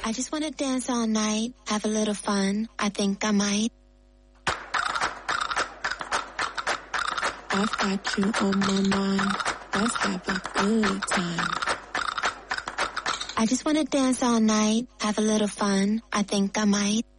I just wanna dance all night, have a little fun. I think I might. I've got you on my mind. Let's have a good time. I just wanna dance all night, have a little fun. I think I might.